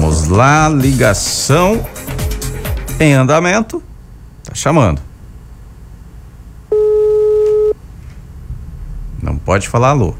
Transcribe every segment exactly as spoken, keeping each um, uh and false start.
Vamos lá, ligação em andamento. Tá chamando. Não pode falar alô.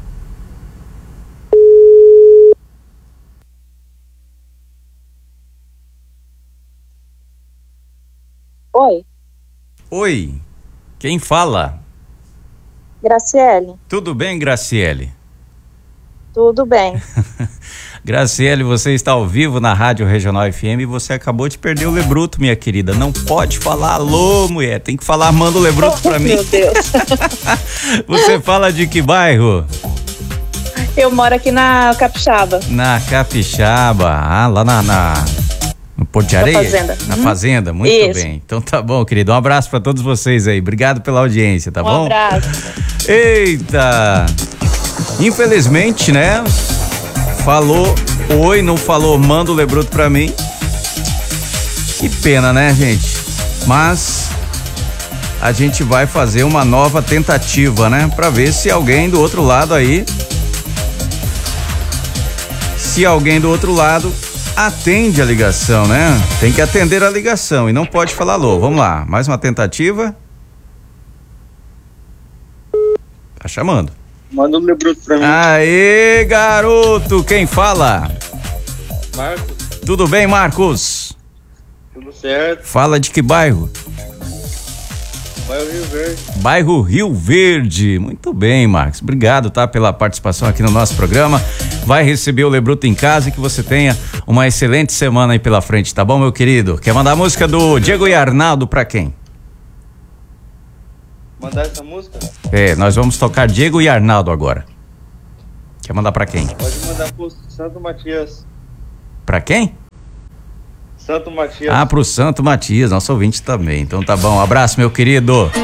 Oi. Oi, quem fala? Graciele. Tudo bem, Graciele? Tudo bem. Graciele, você está ao vivo na Rádio Regional F M e você acabou de perder o Lebruto, minha querida. Não pode falar alô, mulher. Tem que falar, manda o Lebruto pra mim. Meu Deus. Você fala de que bairro? Eu moro aqui na Capixaba. Na Capixaba. Ah, lá na... na... No Porto de Areia? Na Fazenda. Na Uhum. Fazenda, muito Isso. bem. Então tá bom, querido. Um abraço pra todos vocês aí. Obrigado pela audiência, tá Um bom? abraço. Eita! Infelizmente, né? Falou oi, não falou manda o Lebruto pra mim. Que pena, né, gente? Mas a gente vai fazer uma nova tentativa, né? Pra ver se alguém do outro lado aí... Se alguém do outro lado atende a ligação, né? Tem que atender a ligação e não pode falar alô. Vamos lá, mais uma tentativa. Tá chamando. Manda um Lebruto pra mim. Aê, garoto, quem fala? Marcos, Tudo bem, Marcos? tudo certo? Fala de que bairro? Bairro Rio Verde. Bairro Rio Verde. Muito bem, Marcos. Obrigado, tá, pela participação aqui no nosso programa. Vai receber o Lebruto em casa e que você tenha uma excelente semana aí pela frente, tá bom, meu querido? Quer mandar a música do Diego e Arnaldo pra quem? Mandar essa música? É, nós vamos tocar Diego e Arnaldo agora. Quer mandar pra quem? Pode mandar pro Santo Matias. Pra quem? Santo Matias. Ah, pro Santo Matias, nosso ouvinte também. Então tá bom, um abraço, meu querido.